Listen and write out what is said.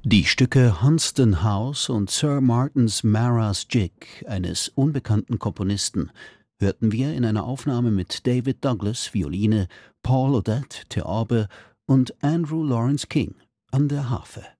Die Stücke Hunsdon House und Sir Martin's Mara's Jig eines unbekannten Komponisten hörten wir in einer Aufnahme mit David Douglas (Violine), Paul Odette (Theorbe) und Andrew Lawrence King an der Harfe.